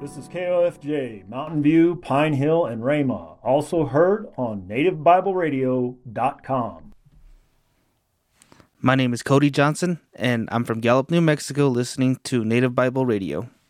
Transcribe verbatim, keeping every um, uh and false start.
This is K O F J, Mountain View, Pine Hill, and Ramah. Also heard on native bible radio dot com. My name is Cody Johnson, and I'm from Gallup, New Mexico, listening to Native Bible Radio.